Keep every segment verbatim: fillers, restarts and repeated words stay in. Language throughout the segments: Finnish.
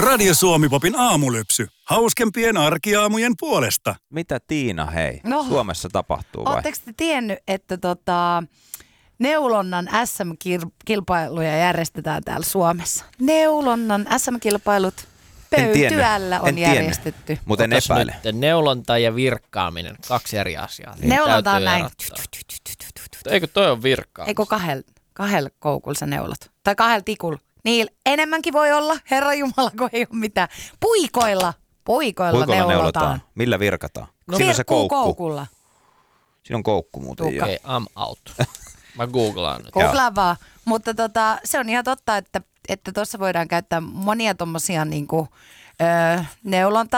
Radio Suomi-popin aamulypsy. Hauskempien arkiaamujen puolesta. Mitä Tiina, hei, No, Suomessa tapahtuu vai? Oletteko te tiennyt, että tota, neulonnan äs äm-kilpailuja järjestetään täällä Suomessa? Neulonnan äs äm-kilpailut Pöytyällä on järjestetty. Mutta en epäile. Nyt neulonta ja virkkaaminen, kaksi eri asiaa. Niin neulonta on näin. Erottaa. Eikö toi on virkkaa? Eikö kahdella kahel koukulla sä neulot? Tai kahdella tikulla? Niin enemmänkin voi olla, Herra Jumala, kun ei ole mitään. Puikoilla, puikoilla, Puikoilla neulotaan. neulotaan. Millä virkataan? No, Siinä on se koukku. koukulla. Siinä on koukku muuten. Okei, okay, I'm out. Mä googlaan nyt. Googlaa vaan. Mutta tota, se on ihan totta, että että tuossa voidaan käyttää monia tommosia niinku, öö, neulonta,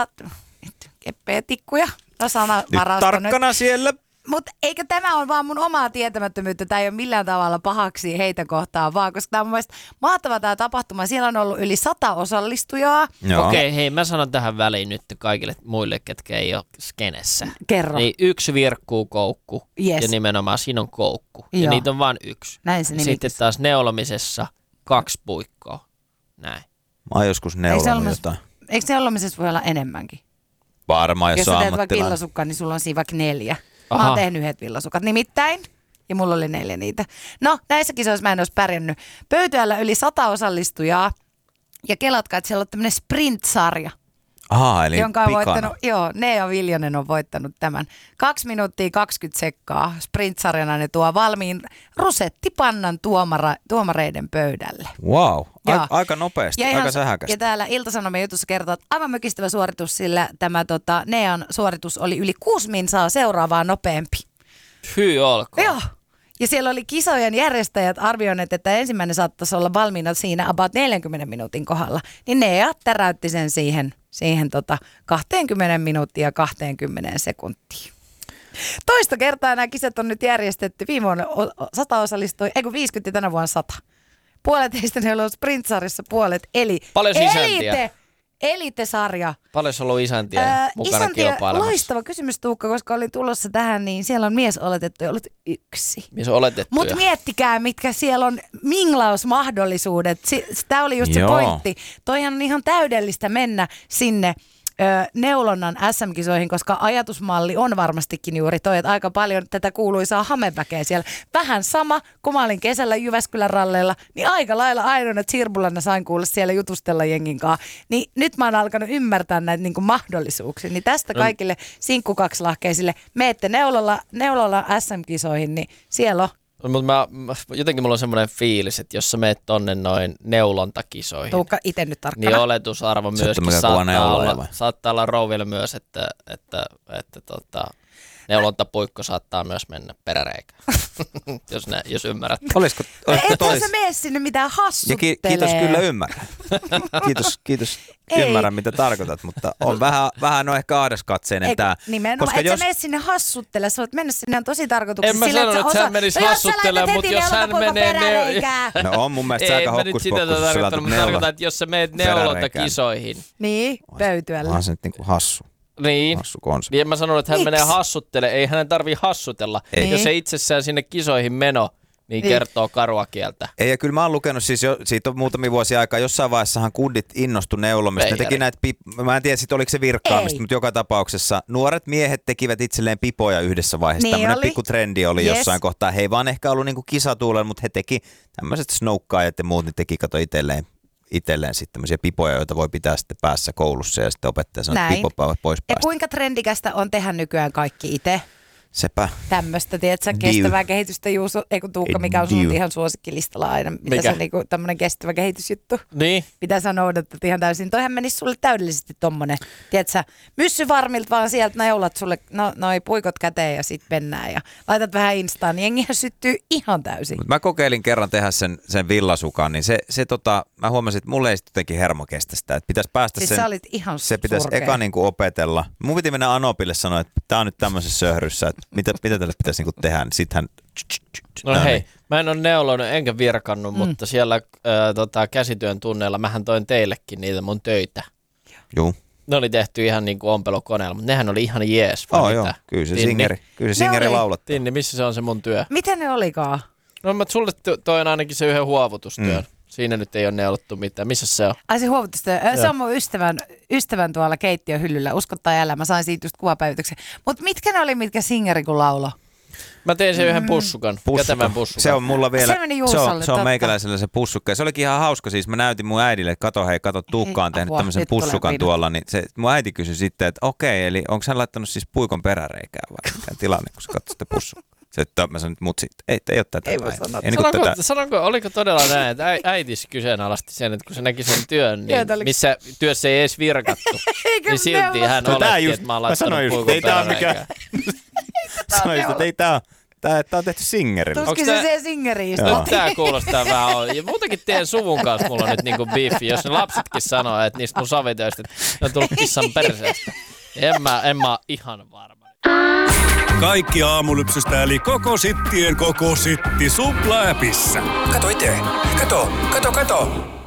keppejä tikkuja. No sana Nyt tarkkana nyt. Siellä. Mutta eikö tämä ole vaan mun omaa tietämättömyyttä, tämä ei ole millään tavalla pahaksi heitä kohtaan, vaan koska tämä on mun mielestä mahtava tämä tapahtuma. Siellä on ollut yli sata osallistujaa. Okei, okay, hei, mä sanon tähän väliin nyt kaikille muille, ketkä ei ole skenessä. Kerro. Niin yksi virkkuu koukku Yes. ja nimenomaan siinä on koukku. Joo. Ja niitä on vain yksi. Näin se Sitten nimikin. taas neulomisessa kaksi puikkoa. Näin. Mä oon joskus Eikö neulonut neulomis- jotain. Eikö neulomisessa voi olla enemmänkin? Varmaan, jos, Jos on sä teet vaikka ammattilainen. villasukkaa, niin sulla on siinä vaikka neljä. Mä Aha. oon tehnyt yhdet villasukat nimittäin. Ja mulla oli neljä niitä. No, näissä kisoissa mä en olisi pärjännyt. Pöytyällä yli sata osallistujaa. Ja kelatkaa, että siellä on tämmöinen sprint-sarja, Aha, eli jonka on pikana. voittanut, joo, Nea Viljonen on voittanut tämän. Kaksi minuuttia kaksikymmentä sekkaa sprint-sarjana ne tuo valmiin rusettipannan tuomara, tuomareiden pöydälle. Wow, Joo. A- aika nopeasti, Ja, aika ihan, sähäkästi. ja täällä Ilta-Sanomien jutussa kertoo, että aivan mökistävä suoritus, sillä tämä tota, Nean suoritus oli yli kuusi minsaa seuraavaa nopeampi. Hyy olkoon. Joo. Ja siellä oli kisojen järjestäjät arvioineet, että ensimmäinen saattaisi olla valmiina siinä about neljänkymmenen minuutin kohdalla. Niin Nea täräytti sen siihen, siihen tota kaksikymmentä minuuttia ja kaksikymmentä sekuntia. Toista kertaa nämä kisat on nyt järjestetty. Viime vuonna o- sata osallistui, ei kun viisikymmentä, tänä vuonna sata. Puolet heistä ne on sprint-sarjassa puolet, eli Paljon isäntiä? elite, elite-sarja. Paljon on ollut isäntiä Ää, mukana isäntiä, kilpailemassa. loistava kysymys, Tuukka, koska olin tulossa tähän, niin siellä on mies oletettu ja ollut yksi. Mies on oletettu. Mutta miettikää, mitkä siellä on minglausmahdollisuudet. Tämä oli just se Joo. pointti. Toihan on ihan täydellistä mennä sinne ö, neulonnan äs äm-kisoihin, koska ajatusmalli on varmastikin juuri toi, että aika paljon tätä kuuluisaa hameväkeä siellä. Vähän sama, kun mä olin kesällä Jyväskylän ralleilla, niin aika lailla ainoana Tsirbulana sain kuulla siellä jutustella jengin kanssa. Niin nyt mä oon alkanut ymmärtää näitä niin kuin mahdollisuuksia. Niin tästä kaikille sinkkukaksilahkeisille, meette neulolla, neulolla äs äm-kisoihin, niin siellä on. Mutta mä, mä, jotenkin mulla on semmoinen fiilis, että jos sä meet tonne noin neulontakisoihin, Tuukka itse nyt tarkkana. niin oletusarvo Se, että myöskin mikä kova saattaa neuloja olla, vai? saattaa olla rouville myös, että, että, että tota, neulontapuikko saattaa myös mennä peräreikään, jos, ne, jos ymmärrät. Olisiko, olisiko Ethän tois? sä mene sinne mitään Ja hassuttelee. ki- kiitos, kyllä ymmärrän. Kiitos, kiitos. Ei. Ymmärrän, mitä tarkoitat, mutta on vähän, vähän no ehkä aadoskatseinen Eikö, tämä. nimenomaan, et jos... sä mene sinne hassuttele, sä voit mennä sinne tosi tarkoituksessa. En mä sillä, sanonut, että osa... hän menisi no, hassuttelemaan, mutta jos hän menee... Ne... No on mun mielestä Ei, aika mä nyt sitä hokkuspokkus, jos sä tarkoittanut, laitat mutta neulan. tarkoitan, että jos sä meet peräreikään. neulontakisoihin, Niin, pöytyällä. Onhan se nyt niinku hassu, niin, hassu konsepti. niin en mä sanonut, että hän Miksi? menee hassuttele, ei hänen tarvii hassutella. Ei. Jos se itsessään sinne kisoihin meno, niin Niin. kertoo karua kieltä. Ei, ja kyllä mä oon lukenut siis jo, siitä on muutamia vuosia aikaa, jossain vaiheessahan kundit innostu neulomista. Ne Veijari. teki näitä, pip- mä en tiedä sit oliko se virkkaamista, Ei. mutta joka tapauksessa nuoret miehet tekivät itselleen pipoja yhdessä vaiheessa. Niin Tämmöinen oli. pikku trendi oli Yes. jossain kohtaa. He ei vaan ehkä ollut niinku kisatuulen, mutta he teki tämmöiset snoukkaajat ja muut, niin teki kato itselleen, itselleen sitten tämmöisiä pipoja, joita voi pitää sitten päässä koulussa ja sitten opettaja sanoo, että Näin. pipo pois Ja päästä. kuinka trendikästä on tehdä nykyään kaikki itse? Sepä. Tämmöistä, tiedätkö, Diu. kestävää kehitystä, Juuso, ei kun Tuukka, mikä on sun Diu. ihan suosikkilistalla aina. Mitä Mikä? se on niinku tämmönen kestävä kehitysjuttu? Niin, Mitä sä noudatat ihan täysin. Toihan menisi sulle täydellisesti tommonen, tiedätkö, myssyvarmilta vaan sieltä neulat sulle no, noi puikot käteen ja sit mennään ja laitat vähän instaan, niin jengihän syttyy ihan täysin. Mut mä kokeilin kerran tehdä sen, sen villasukan, niin se, se tota, mä huomasin, että mulle ei sitten jotenkin hermo kestä sitä, että pitäisi päästä Siis sen, sä olit ihan se pitäisi surkea. eka niinku opetella. Mun piti mennä Anopille sanoa, että tää on nyt tämmöisessä söhryssä, että mitä, mitä tälle pitäisi niinku tehdä, niin sit hän... no Näin. hei, mä en ole neulonut enkä virkannut, mm. mutta siellä äh, tota, käsityön tunneilla mähän toin teillekin niitä mun töitä. Juu. Ne oli tehty ihan niin kuin ompelukoneella, mutta nehän oli ihan jees. vai Oh, mitä? joo, kyllä se Tinni. singeri, kyllä se Ne singeri oli. laulattaa. Tinni, missä se on se mun työ? Miten ne olikaan? No mä sulle to- toin ainakin se yhden huovutustyön. Mm. Siinä nyt ei ole neulottu mitään. Missä se on? Ai se huovutustyö. Se on mun ystävän, ystävän tuolla keittiöhyllyllä. Uskottaa älä. Mä sain siitä just kuvapäivityksen. Mutta mitkä ne oli, mitkä singeri kun laulo? Mä tein sen yhden pussukan, kätevän pussukan. Se on mulla vielä, se, meni se on, Juusolle, se on totta. meikäläisellä se pussukka. Se olikin ihan hauska siis. Mä näytin mun äidille, että kato hei, kato Tuukka on tehnyt apua, tämmöisen nyt tulee pussukan pidot. tuolla. Niin se, mun äiti kysyi sitten, että okei, eli onko hän laittanut siis puikon peräreikää vai mikä tilanne, kun sä katsot sitä pussukkaa. Se, että mä sanoin, että mut sit, ei, ei ole tätä. Ei voi vai. sanoa. Ei niinku Sanonko, tätä. sanonko, oliko todella näin, että äi- äitis kyseenalaisti sen, että kun se näki sen työn, niin Joo, missä työssä ei edes virkattu, Eikö niin silti hän No tää oletti, just- että mä oon mä laittanut sanoin just, puikon ei tää oo peräreikää. Sanoin just, että ei tää, tää, tää on tehty singerillä. Tuskin Onks se tää- siihen singeriin Joo. istui. Tää kuulostaa vähän on. Ja muutenkin teidän suvun kanssa mulla on nyt niinku beefi. Jos ne lapsetkin sanoo, että niistä mun sovitöistä, että ne on tullut kissan perseestä. En mä, en mä oo ihan varma. Kaikki aamulypsystä eli koko sittien koko sitti suplaa appissa. Kato itse. Kato, kato, kato.